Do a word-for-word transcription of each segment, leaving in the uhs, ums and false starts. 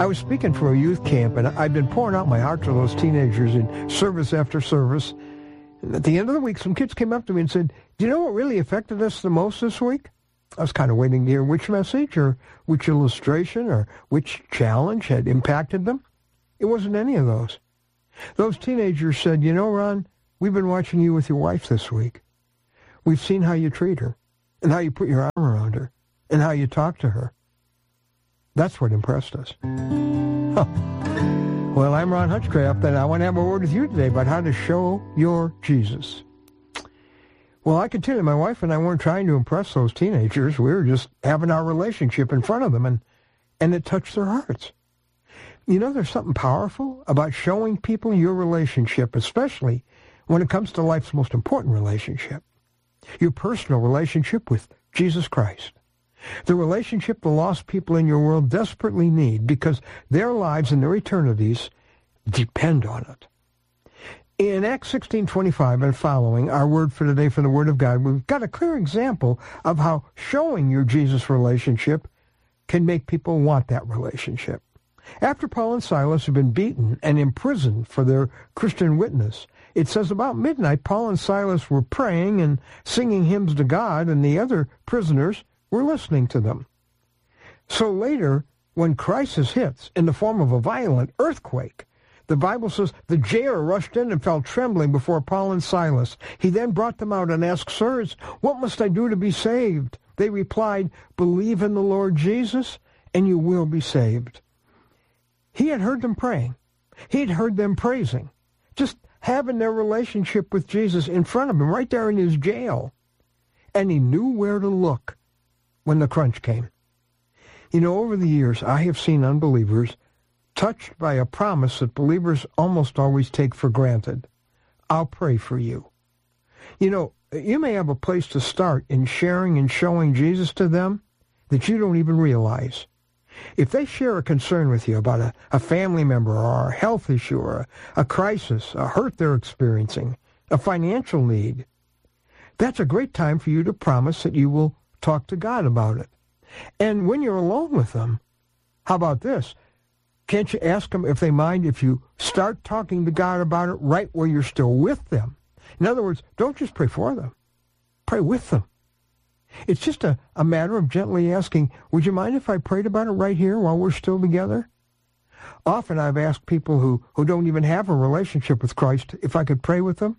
I was speaking for a youth camp, and I've been pouring out my heart to those teenagers in service after service. And at the end of the week, some kids came up to me and said, do you know what really affected us the most this week? I was kind of waiting to hear which message or which illustration or which challenge had impacted them. It wasn't any of those. Those teenagers said, you know, Ron, we've been watching you with your wife this week. We've seen how you treat her and how you put your arm around her and how you talk to her. That's what impressed us. Huh. Well, I'm Ron Hutchcraft, and I want to have a word with you today about how to show your Jesus. Well, I can tell you, my wife and I weren't trying to impress those teenagers. We were just having our relationship in front of them, and, and it touched their hearts. You know, there's something powerful about showing people your relationship, especially when it comes to life's most important relationship, your personal relationship with Jesus Christ. The relationship the lost people in your world desperately need because their lives and their eternities depend on it. In Acts sixteen twenty-five and following, our word for today from the Word of God, we've got a clear example of how showing your Jesus relationship can make people want that relationship. After Paul and Silas had been beaten and imprisoned for their Christian witness, it says about midnight, Paul and Silas were praying and singing hymns to God, and the other prisoners were listening to them. So later, when crisis hits in the form of a violent earthquake, the Bible says the jailer rushed in and fell trembling before Paul and Silas. He then brought them out and asked, Sirs, what must I do to be saved? They replied, believe in the Lord Jesus, and you will be saved. He had heard them praying. He'd heard them praising, just having their relationship with Jesus in front of him, right there in his jail. And he knew where to look when the crunch came. You know, over the years, I have seen unbelievers touched by a promise that believers almost always take for granted. I'll pray for you. You know, you may have a place to start in sharing and showing Jesus to them that you don't even realize. If they share a concern with you about a, a family member or a health issue or a, a crisis, a hurt they're experiencing, a financial need, that's a great time for you to promise that you will talk to God about it. And when you're alone with them, how about this? Can't you ask them if they mind if you start talking to God about it right where you're still with them? In other words, don't just pray for them. Pray with them. It's just a, a matter of gently asking, would you mind if I prayed about it right here while we're still together? Often I've asked people who, who don't even have a relationship with Christ if I could pray with them.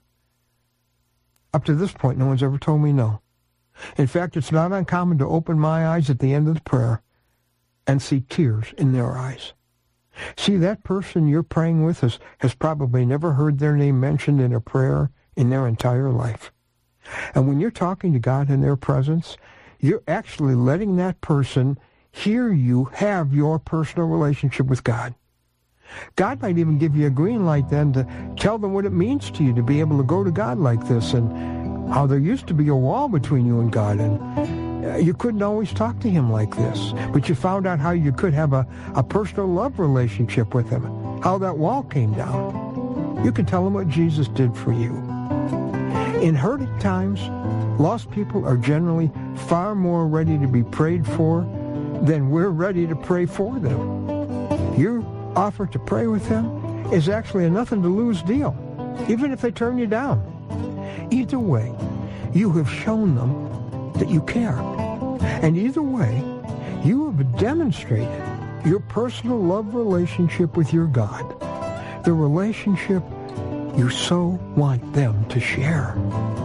Up to this point, no one's ever told me no. In fact, it's not uncommon to open my eyes at the end of the prayer and see tears in their eyes. See, that person you're praying with has, has probably never heard their name mentioned in a prayer in their entire life. And when you're talking to God in their presence, you're actually letting that person hear you have your personal relationship with God. God might even give you a green light then to tell them what it means to you to be able to go to God like this, and how there used to be a wall between you and God, and you couldn't always talk to him like this, but you found out how you could have a, a personal love relationship with him, how that wall came down. You can tell him what Jesus did for you. In hurting times, lost people are generally far more ready to be prayed for than we're ready to pray for them. Your offer to pray with them is actually a nothing-to-lose deal, even if they turn you down. Either way, you have shown them that you care. And either way, you have demonstrated your personal love relationship with your God, the relationship you so want them to share.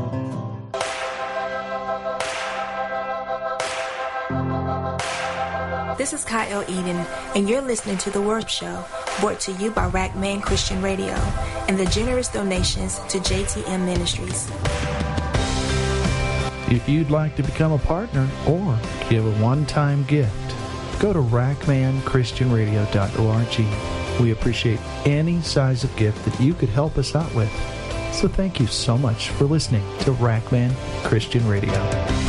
This is Kyle Eden, and you're listening to The Word Show, brought to you by Rackman Christian Radio and the generous donations to J T M Ministries. If you'd like to become a partner or give a one-time gift, go to rackman christian radio dot org. We appreciate any size of gift that you could help us out with. So thank you so much for listening to Rackman Christian Radio.